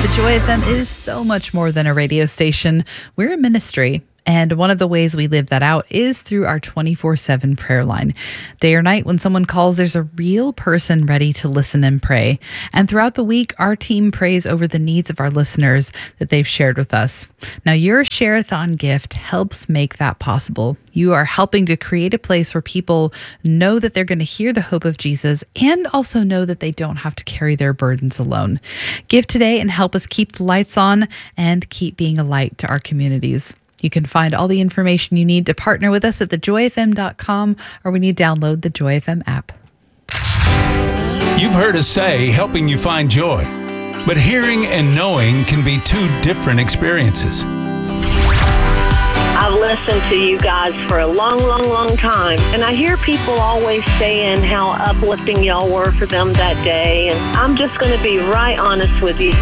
The Joy FM is so much more than a radio station. We're a ministry. And one of the ways we live that out is through our 24/7 prayer line. Day or night, when someone calls, there's a real person ready to listen and pray. And throughout the week, our team prays over the needs of our listeners that they've shared with us. Now, your Share-a-thon gift helps make that possible. You are helping to create a place where people know that they're going to hear the hope of Jesus and also know that they don't have to carry their burdens alone. Give today and help us keep the lights on and keep being a light to our communities. You can find all the information you need to partner with us at thejoyfm.com, or when you download the Joy FM app. You've heard us say helping you find joy, but hearing and knowing can be two different experiences. I've listened to you guys for a long time, and I hear people always saying how uplifting y'all were for them that day, and I'm just going to be right honest with you.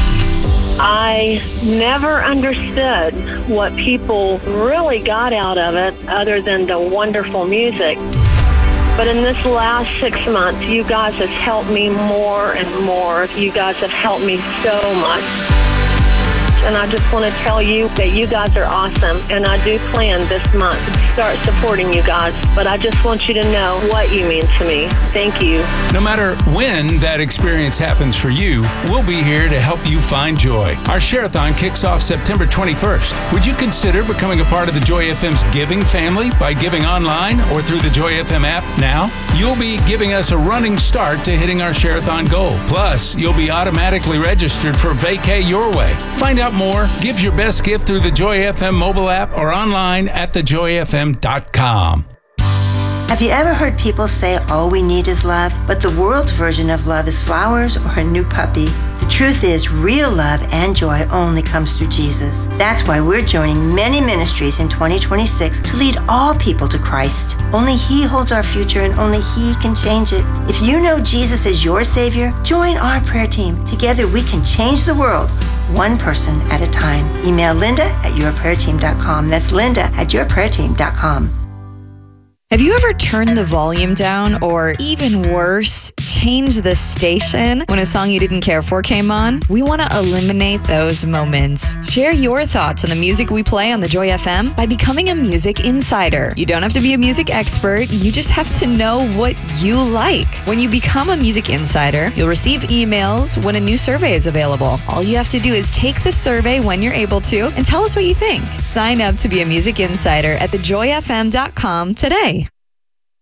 I never understood what people really got out of it other than the wonderful music. But in this last 6 months, you guys have helped me more and more. You guys have helped me so much. And I just want to tell you that you guys are awesome. And I do plan this month to start supporting you guys. But I just want you to know what you mean to me. Thank you. No matter when that experience happens for you, we'll be here to help you find joy. Our Share-a-thon kicks off September 21st. Would you consider becoming a part of the Joy FM's giving family by giving online or through the Joy FM app now? You'll be giving us a running start to hitting our Share-a-thon goal. Plus, you'll be automatically registered for Vacay Your Way. Find out more, give your best gift through the Joy FM mobile app or online at thejoyfm.com. Have you ever heard people say all we need is love, but the world's version of love is flowers or a new puppy? The truth is, real love and joy only comes through Jesus. That's why we're joining many ministries in 2026 to lead all people to Christ. Only He holds our future and only He can change it. If you know Jesus is your Savior, join our prayer team. Together we can change the world, one person at a time. Email Linda@yourprayerteam.com. That's Linda@yourprayerteam.com. Have you ever turned the volume down, or even worse, changed the station when a song you didn't care for came on? We want to eliminate those moments. Share your thoughts on the music we play on the Joy FM by becoming a music insider. You don't have to be a music expert, you just have to know what you like. When you become a music insider, you'll receive emails when a new survey is available. All you have to do is take the survey when you're able to and tell us what you think. Sign up to be a music insider at thejoyfm.com today.